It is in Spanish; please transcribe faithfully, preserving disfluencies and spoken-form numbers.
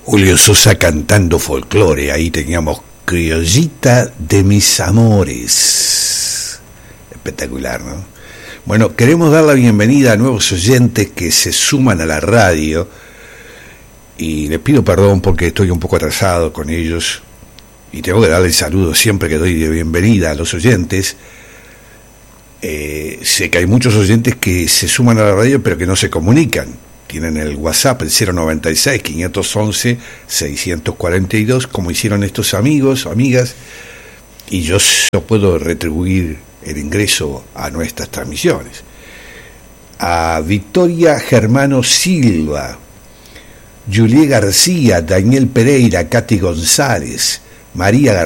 Julio Sosa cantando folclore. Ahí teníamos Criollita de mis amores. Espectacular, ¿no? Bueno, queremos dar la bienvenida a nuevos oyentes que se suman a la radio. Y les pido perdón porque estoy un poco atrasado con ellos. Y tengo que darle saludos siempre que doy de bienvenida a los oyentes. Eh, sé que hay muchos oyentes que se suman a la radio pero que no se comunican. Tienen el WhatsApp, el cero noventa y seis, quinientos once, seiscientos cuarenta y dos, como hicieron estos amigos o amigas, y yo no puedo retribuir el ingreso a nuestras transmisiones. A Victoria Germano Silva, Julié García, Daniel Pereira, Katy González, María García,